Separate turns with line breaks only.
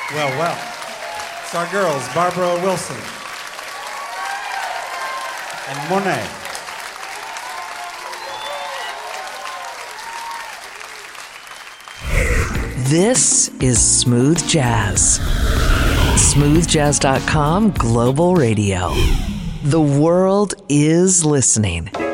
Well, well. It's our girls, Barbara Wilson and Monet.
This is Smooth Jazz. SmoothJazz.com Global Radio. The world is listening.